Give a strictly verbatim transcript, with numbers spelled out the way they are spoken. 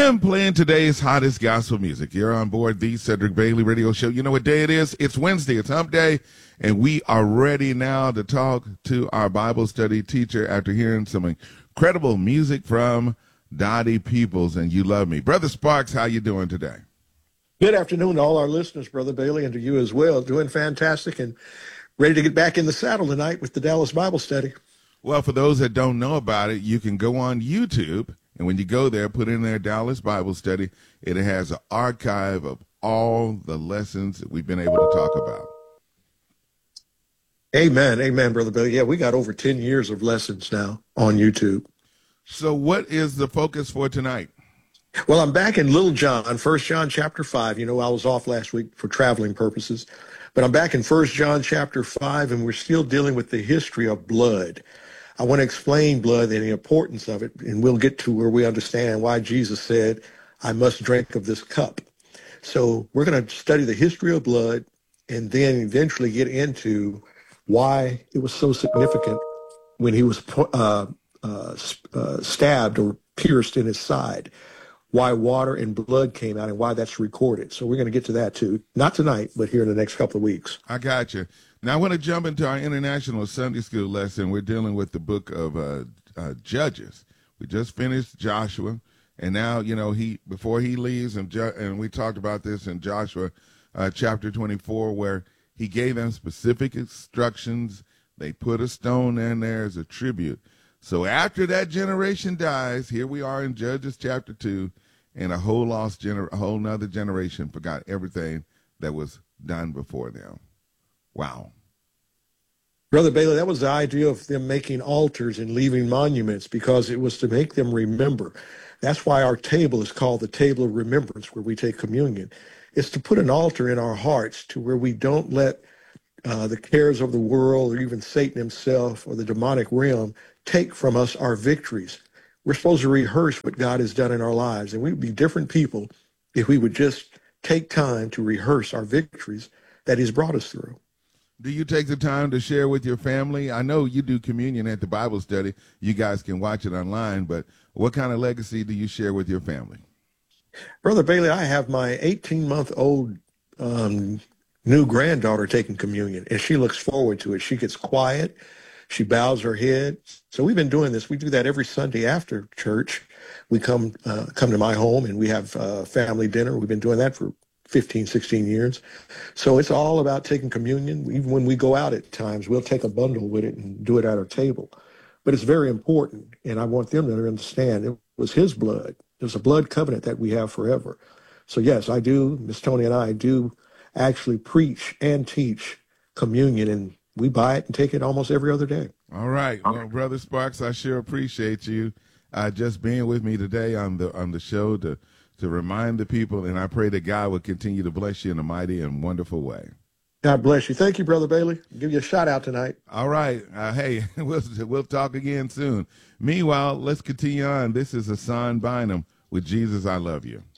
am playing today's hottest gospel music. You're on board the Cedric Bailey Radio Show. You know what day it is? It's Wednesday. It's Hump Day, and we are ready now to talk to our Bible study teacher after hearing some incredible music from Dottie Peoples and You Love Me. Brother Sparks, how you doing today? Good afternoon to all our listeners, Brother Bailey, and to you as well. Doing fantastic and ready to get back in the saddle tonight with the Dallas Bible Study. Well, for those that don't know about it, you can go on YouTube, and when you go there, put in there Dallas Bible Study. It has an archive of all the lessons that we've been able to talk about. Amen. Amen, Brother Bailey. Yeah, we got over ten years of lessons now on YouTube. So what is the focus for tonight? Well, I'm back in Little John, First John chapter five. You know, I was off last week for traveling purposes, but I'm back in First John chapter five, and we're still dealing with the history of blood. I want to explain blood and the importance of it, and we'll get to where we understand why Jesus said, I must drink of this cup. So we're going to study the history of blood and then eventually get into why it was so significant when he was uh, uh, uh, stabbed or pierced in his side, why water and blood came out and why that's recorded. So we're going to get to that too. Not tonight, but here in the next couple of weeks. I got you. Now I want to jump into our international Sunday school lesson. We're dealing with the book of uh, uh, Judges. We just finished Joshua, and now, you know, he before he leaves, and, jo- and we talked about this in Joshua uh, chapter twenty-four, where he gave them specific instructions. They put a stone in there as a tribute. So after that generation dies, here we are in Judges chapter two, and a whole lost gener- a whole nother generation forgot everything that was done before them. Wow. Brother Bailey, that was the idea of them making altars and leaving monuments, because it was to make them remember. That's why our table is called the table of remembrance, where we take communion. It's to put an altar in our hearts to where we don't let uh, the cares of the world or even Satan himself or the demonic realm take from us our victories. We're supposed to rehearse what God has done in our lives, and we'd be different people if we would just take time to rehearse our victories that he's brought us through. Do you take the time to share with your family? I know you do communion at the Bible study. You guys can watch it online, but what kind of legacy do you share with your family? Brother Bailey, I have my eighteen-month-old um, new granddaughter taking communion, and she looks forward to it. She gets quiet. She bows her head. So we've been doing this. We do that every Sunday after church. We come uh, come to my home, and we have uh, family dinner. We've been doing that for fifteen, sixteen years. So it's all about taking communion. Even when we go out at times, we'll take a bundle with it and do it at our table. But it's very important, and I want them to understand it was his blood. There's a blood covenant that we have forever. So yes, I do, Miss Tony and I do actually preach and teach communion, and we buy it and take it almost every other day. All right. Well, Brother Sparks, I sure appreciate you uh, just being with me today on the on the show to to remind the people, and I pray that God will continue to bless you in a mighty and wonderful way. God bless you. Thank you, Brother Bailey. I'll give you a shout out tonight. All right. Uh, hey, we'll, we'll talk again soon. Meanwhile, let's continue on. This is Hassan Bynum with Jesus, I Love You.